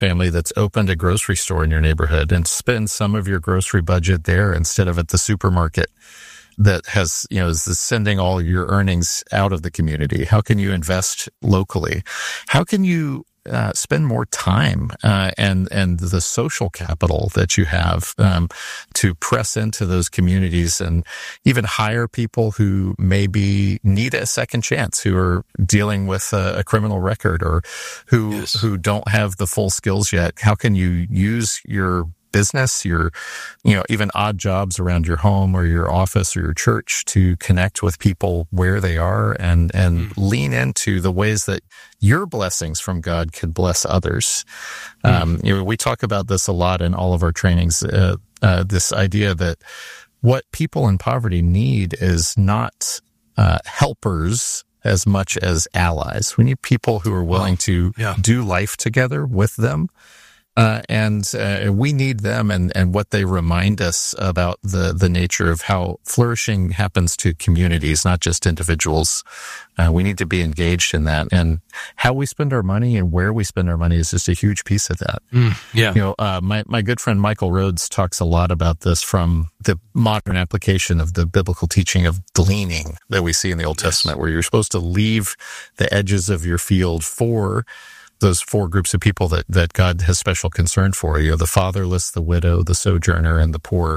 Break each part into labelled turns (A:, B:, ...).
A: family that's opened a grocery store in your neighborhood and spend some of your grocery budget there instead of at the supermarket that has, is sending all your earnings out of the community? How can you invest locally? How can you spend more time and the social capital that you have to press into those communities and even hire people who maybe need a second chance, who are dealing with a criminal record or who don't have the full skills yet? How can you use your business, your, even odd jobs around your home or your office or your church to connect with people where they are and lean into the ways that your blessings from God can bless others? We talk about this a lot in all of our trainings, this idea that what people in poverty need is not helpers as much as allies. We need people who are willing to do life together with them. And we need them and what they remind us about the nature of how flourishing happens to communities, not just individuals. We need to be engaged in that. And how we spend our money and where we spend our money is just a huge piece of that. My good friend Michael Rhodes talks a lot about this from the modern application of the biblical teaching of gleaning that we see in the Old Testament, where you're supposed to leave the edges of your field for those four groups of people that God has special concern for, the fatherless, the widow, the sojourner, and the poor.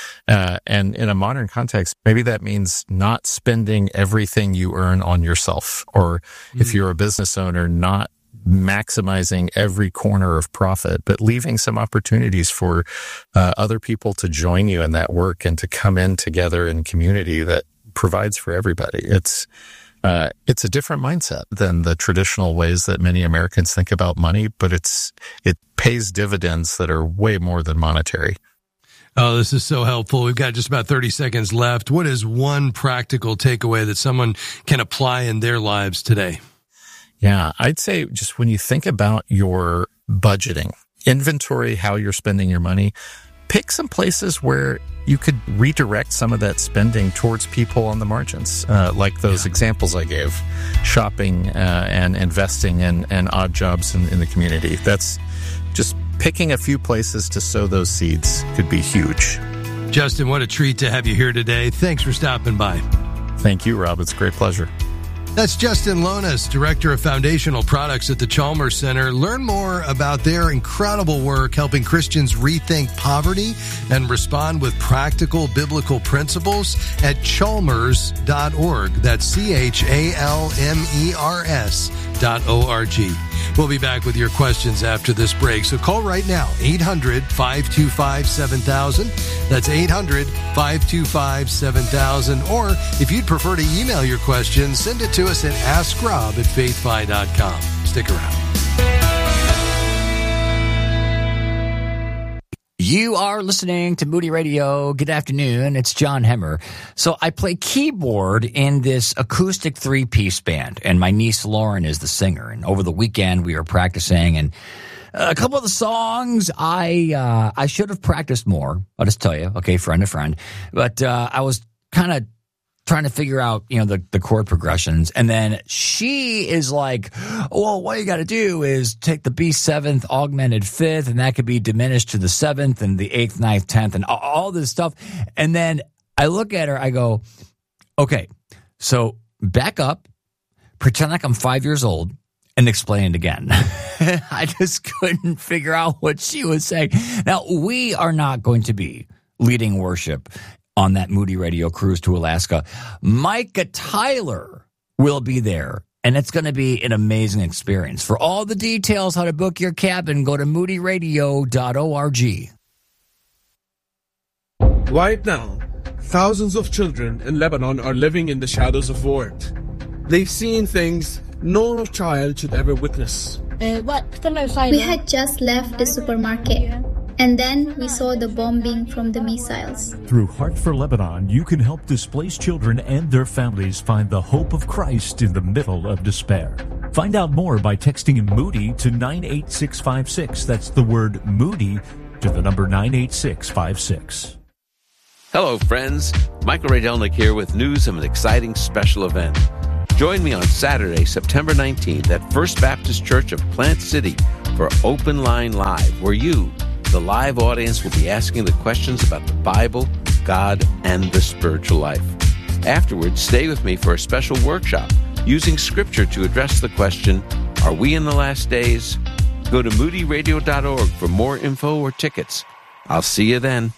A: And in a modern context, maybe that means not spending everything you earn on yourself, or if you're a business owner, not maximizing every corner of profit, but leaving some opportunities for other people to join you in that work and to come in together in community that provides for everybody. It's a different mindset than the traditional ways that many Americans think about money, but it pays dividends that are way more than monetary.
B: Oh, this is so helpful. We've got just about 30 seconds left. What is one practical takeaway that someone can apply in their lives today?
A: Yeah, I'd say just when you think about your budgeting, inventory how you're spending your money, pick some places where you could redirect some of that spending towards people on the margins, like those examples I gave, shopping and investing and odd jobs in the community. That's just picking a few places to sow those seeds could be huge.
B: Justin, what a treat to have you here today. Thanks for stopping by.
A: Thank you, Rob. It's a great pleasure.
B: That's Justin Lonas, Director of Foundational Products at the Chalmers Center. Learn more about their incredible work helping Christians rethink poverty and respond with practical biblical principles at chalmers.org. That's CHALMERS.org. We'll be back with your questions after this break. So call right now, 800-525-7000. That's 800-525-7000. Or if you'd prefer to email your questions, send it to us at AskRob@faithfi.com. Stick around.
C: You are listening to Moody Radio. Good afternoon. It's John Hemmer. So I play keyboard in this acoustic 3-piece band, and my niece Lauren is the singer. And over the weekend, we were practicing, and a couple of the songs I should have practiced more. I'll just tell you, okay, friend to friend. But I was kind of trying to figure out, the chord progressions. And then she is like, well, what you got to do is take the B7th augmented 5th, and that could be diminished to the 7th and the 8th, 9th, 10th, and all this stuff. And then I look at her, I go, okay, so back up, pretend like I'm 5 years old, and explain it again. I just couldn't figure out what she was saying. Now, we are not going to be leading worship on that Moody Radio cruise to Alaska. Micah Tyler will be there, and it's going to be an amazing experience. For all the details, how to book your cabin, go to moodyradio.org.
D: Right now, thousands of children in Lebanon are living in the shadows of war. They've seen things no child should ever witness.
E: We had just left the supermarket, and then we saw the bombing from the missiles.
F: Through Heart for Lebanon, you can help displaced children and their families find the hope of Christ in the middle of despair. Find out more by texting Moody to 98656. That's the word Moody to the number 98656.
G: Hello, friends. Michael Radelnick here with news of an exciting special event. Join me on Saturday, September 19th at First Baptist Church of Plant City for Open Line Live, where you, the live audience, will be asking the questions about the Bible, God, and the spiritual life. Afterwards, stay with me for a special workshop using Scripture to address the question, are we in the last days? Go to moodyradio.org for more info or tickets. I'll see you then.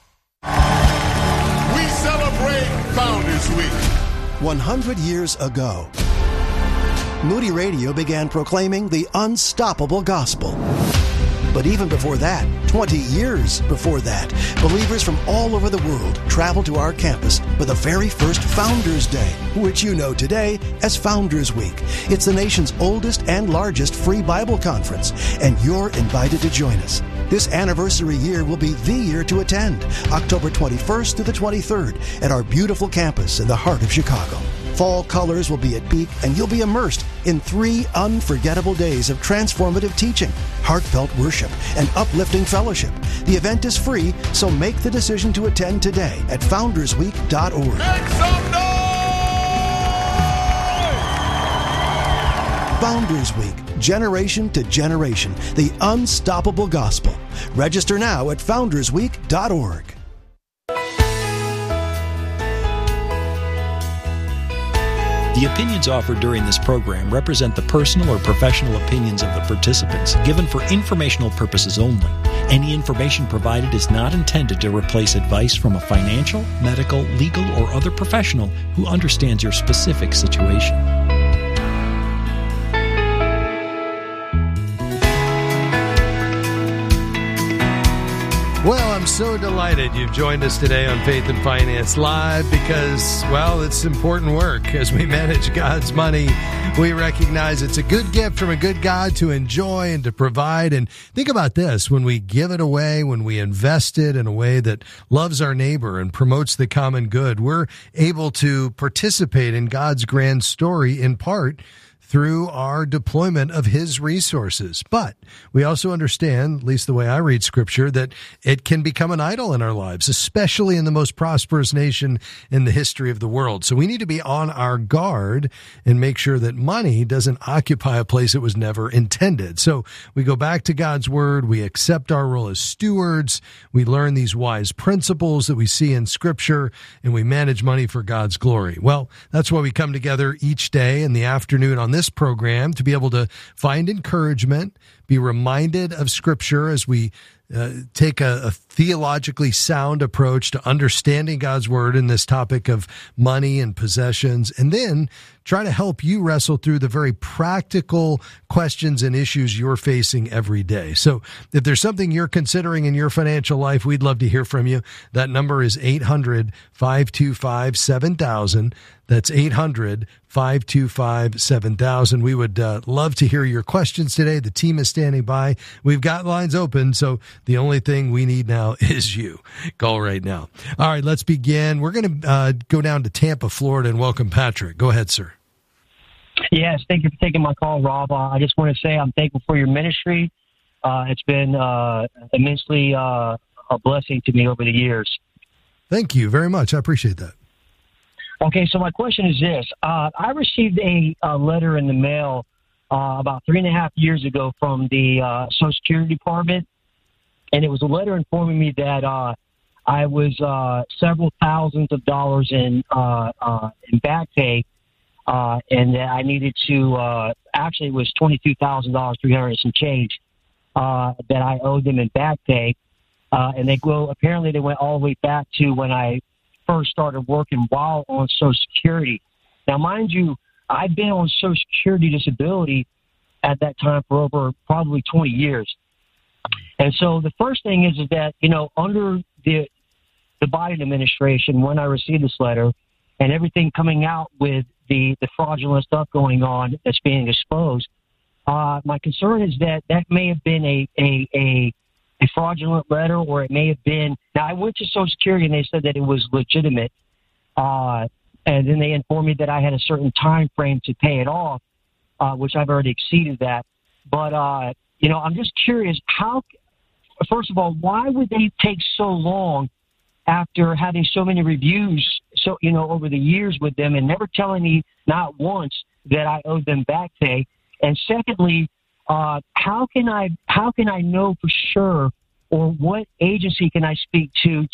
H: We celebrate Founders Week.
I: 100 years ago, Moody Radio began proclaiming the unstoppable gospel. But even before that, 20 years before that, believers from all over the world traveled to our campus for the very first Founders Day, which you know today as Founders Week. It's the nation's oldest and largest free Bible conference, and you're invited to join us. This anniversary year will be the year to attend, October 21st to the 23rd, at our beautiful campus in the heart of Chicago. Fall colors will be at peak, and you'll be immersed in 3 unforgettable days of transformative teaching, heartfelt worship, and uplifting fellowship. The event is free, so make the decision to attend today at foundersweek.org.
H: Make some noise!
I: Founders Week, generation to generation, the unstoppable gospel. Register now at foundersweek.org.
J: The opinions offered during this program represent the personal or professional opinions of the participants, given for informational purposes only. Any information provided is not intended to replace advice from a financial, medical, legal, or other professional who understands your specific situation.
B: Well, I'm so delighted you've joined us today on Faith and Finance Live because, well, it's important work. As we manage God's money, we recognize it's a good gift from a good God to enjoy and to provide. And think about this, when we give it away, when we invest it in a way that loves our neighbor and promotes the common good, we're able to participate in God's grand story in part through our deployment of his resources. But we also understand, at least the way I read Scripture, that it can become an idol in our lives, especially in the most prosperous nation in the history of the world. So we need to be on our guard and make sure that money doesn't occupy a place it was never intended. So we go back to God's Word, we accept our role as stewards, we learn these wise principles that we see in Scripture, and we manage money for God's glory. Well, that's why we come together each day in the afternoon on this program to be able to find encouragement, be reminded of Scripture as we take a theologically sound approach to understanding God's Word in this topic of money and possessions, and then try to help you wrestle through the very practical questions and issues you're facing every day. So if there's something you're considering in your financial life, we'd love to hear from you. That number is 800-525-7000. That's 800-525-7000. We would love to hear your questions today. The team is standing by. We've got lines open, so the only thing we need now is you. Call right now. All right, let's begin. We're going to go down to Tampa, Florida, and welcome Patrick. Go ahead, sir.
K: Yes, thank you for taking my call, Rob. I just want to say I'm thankful for your ministry. It's been immensely a blessing to me over the years.
B: Thank you very much. I appreciate that.
K: Okay, so my question is this. I received a letter in the mail about 3.5 years ago from the Social Security Department, and it was a letter informing me that I was several thousands of dollars in back pay, and that I needed to actually it was $22,000, 300 and some change that I owed them in back pay, and apparently they went all the way back to when I first started working while on Social Security. Now, mind you, I've been on Social Security disability at that time for over probably 20 years. And so the first thing is that, you know, under the Biden administration, when I received this letter and everything coming out with the fraudulent stuff going on that's being exposed, my concern is that may have been a fraudulent letter, or it may have been. Now, I went to Social Security and they said that it was legitimate, and then they informed me that I had a certain time frame to pay it off, which I've already exceeded that. But you know, I'm just curious, how? First of all, why would they take so long after having so many reviews, so you know, over the years with them, and never telling me not once that I owed them back pay? And secondly, how can I know for sure, or what agency can I speak to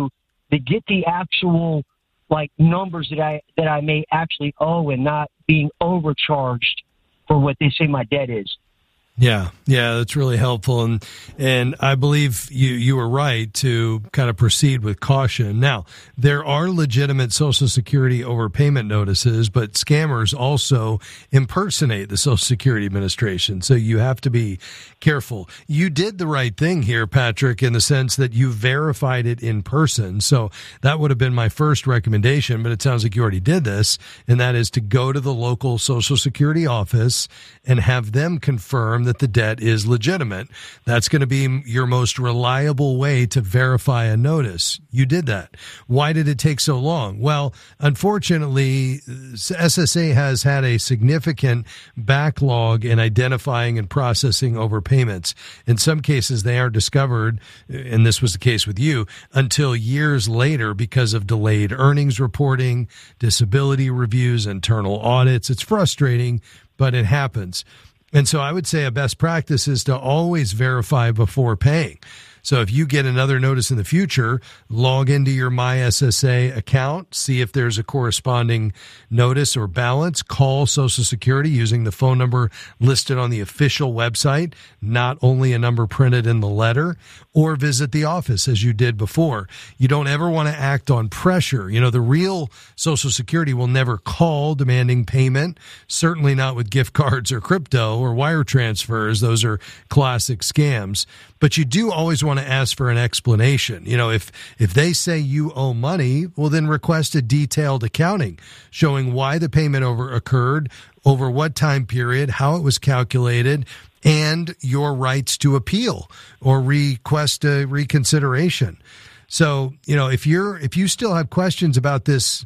K: get the actual numbers that I may actually owe and not being overcharged for what they say my debt is?
B: Yeah, that's really helpful. And I believe you were right to kind of proceed with caution. Now, there are legitimate Social Security overpayment notices, but scammers also impersonate the Social Security Administration. So you have to be careful. You did the right thing here, Patrick, in the sense that you verified it in person. So that would have been my first recommendation, but it sounds like you already did this, and that is to go to the local Social Security office and have them confirm that the debt is legitimate. That's going to be your most reliable way to verify a notice. You did that. Why did it take so long? Well, unfortunately, SSA has had a significant backlog in identifying and processing overpayments. In some cases, they aren't discovered, and this was the case with you, until years later because of delayed earnings reporting, disability reviews, internal audits. It's frustrating, but it happens. And so I would say a best practice is to always verify before paying. So if you get another notice in the future, log into your MySSA account, see if there's a corresponding notice or balance, call Social Security using the phone number listed on the official website, not only a number printed in the letter, or visit the office as you did before. You don't ever want to act on pressure. You know, the real Social Security will never call demanding payment, certainly not with gift cards or crypto or wire transfers. Those are classic scams. But you do always want to ask for an explanation. You know, if they say you owe money, well, then request a detailed accounting showing why the payment occurred, over what time period, how it was calculated, and your rights to appeal or request a reconsideration. So, you know, if you still have questions about this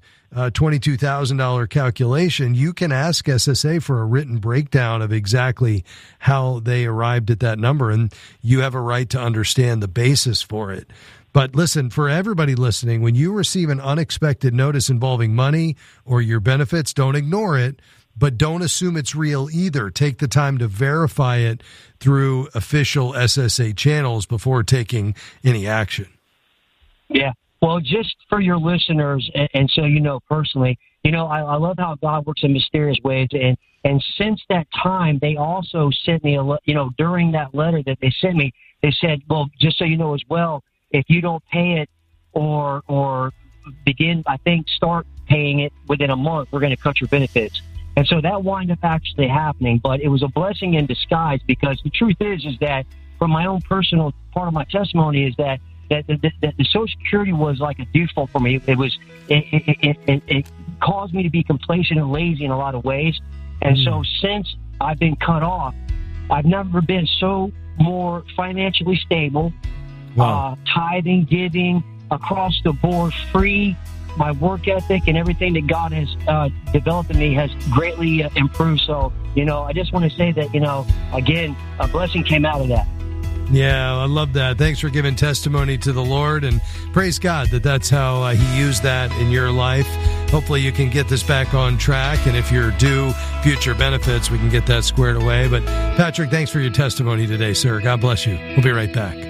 B: $22,000 calculation, you can ask SSA for a written breakdown of exactly how they arrived at that number, and you have a right to understand the basis for it. But listen, for everybody listening, when you receive an unexpected notice involving money or your benefits, don't ignore it, but don't assume it's real either. Take the time to verify it through official SSA channels before taking any action.
K: Yeah. Well, just for your listeners, and so you know personally, you know, I love how God works in mysterious ways. And since that time, they also sent me, during that letter that they sent me, they said, well, just so you know as well, if you don't pay it or start paying it within a month, we're going to cut your benefits. And so that wound up actually happening. But it was a blessing in disguise, because the truth is that from my own personal part of my testimony is that the Social Security was like a default for me. It caused me to be complacent and lazy in a lot of ways. And so since I've been cut off, I've never been so more financially stable. Wow. Tithing, giving, across the board, free. My work ethic and everything that God has developed in me has greatly improved. So, you know, I just want to say that, you know, again, a blessing came out of that.
B: Yeah, I love that. Thanks for giving testimony to the Lord, and praise God that that's how He used that in your life. Hopefully you can get this back on track, and if you're due future benefits, we can get that squared away. But Patrick, thanks for your testimony today, sir. God bless you. We'll be right back.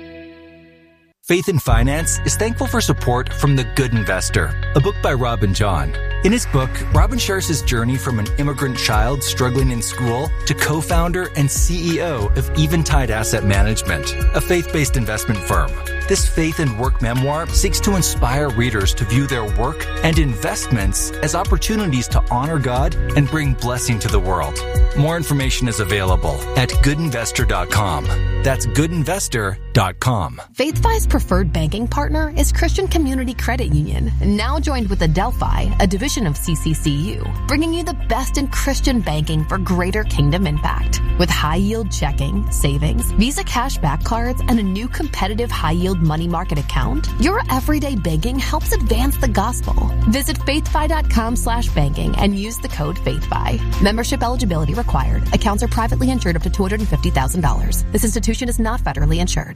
L: Faith in Finance is thankful for support from The Good Investor, a book by Robin John. In his book, Robin shares his journey from an immigrant child struggling in school to co-founder and CEO of Eventide Asset Management, a faith-based investment firm. This faith and work memoir seeks to inspire readers to view their work and investments as opportunities to honor God and bring blessing to the world. More information is available at goodinvestor.com. That's goodinvestor.com.
M: FaithFi's preferred banking partner is Christian Community Credit Union, now joined with Adelphi, a division of CCCU, bringing you the best in Christian banking for greater kingdom impact. With high-yield checking, savings, Visa cashback cards, and a new competitive high-yield money market account, your everyday banking helps advance the gospel. Visit faithfi.com/banking and use the code FaithFi. Membership eligibility required. Accounts are privately insured up to $250,000. This institution is not federally insured.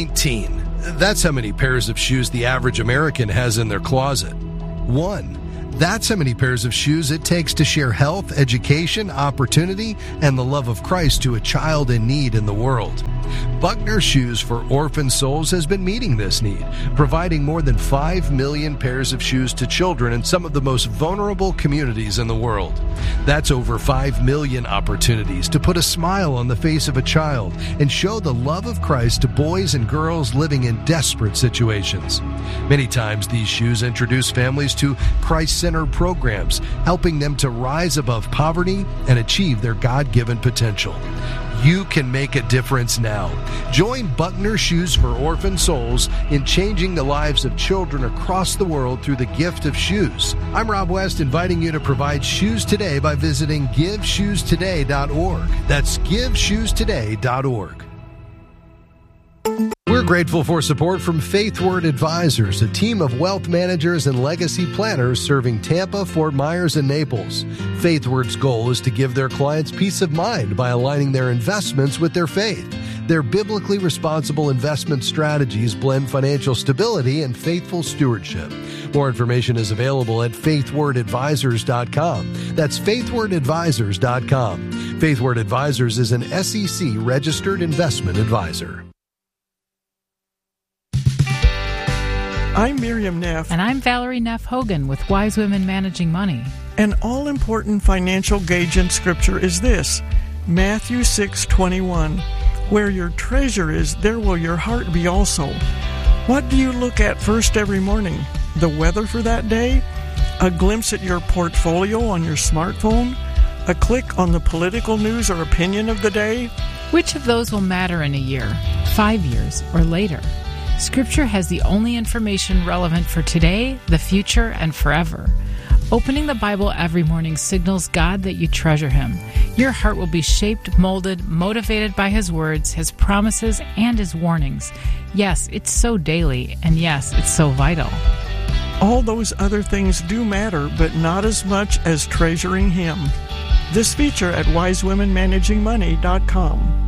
B: 19. That's how many pairs of shoes the average American has in their closet. 1. That's how many pairs of shoes it takes to share health, education, opportunity, and the love of Christ to a child in need in the world. Buckner Shoes for Orphan Souls has been meeting this need, providing more than 5 million pairs of shoes to children in some of the most vulnerable communities in the world. That's over 5 million opportunities to put a smile on the face of a child and show the love of Christ to boys and girls living in desperate situations. Many times these shoes introduce families to Christ-centered programs, helping them to rise above poverty and achieve their God-given potential. You can make a difference now. Join Buckner Shoes for Orphan Souls in changing the lives of children across the world through the gift of shoes. I'm Rob West, inviting you to provide shoes today by visiting GiveShoesToday.org. That's GiveShoesToday.org. We're grateful for support from FaithWord Advisors, a team of wealth managers and legacy planners serving Tampa, Fort Myers, and Naples. FaithWord's goal is to give their clients peace of mind by aligning their investments with their faith. Their biblically responsible investment strategies blend financial stability and faithful stewardship. More information is available at faithwordadvisors.com. That's faithwordadvisors.com. FaithWord Advisors is an SEC-registered investment advisor.
N: I'm Miriam Neff.
O: And I'm Valerie Neff Hogan with Wise Women Managing Money.
N: An all-important financial gauge in Scripture is this, Matthew 6:21. Where your treasure is, there will your heart be also. What do you look at first every morning? The weather for that day? A glimpse at your portfolio on your smartphone? A click on the political news or opinion of the day?
O: Which of those will matter in a year, 5 years, or later? Scripture has the only information relevant for today, the future, and forever. Opening the Bible every morning signals God that you treasure Him. Your heart will be shaped, molded, motivated by His words, His promises, and His warnings. Yes, it's so daily, and yes, it's so vital.
N: All those other things do matter, but not as much as treasuring Him. This feature at wisewomenmanagingmoney.com.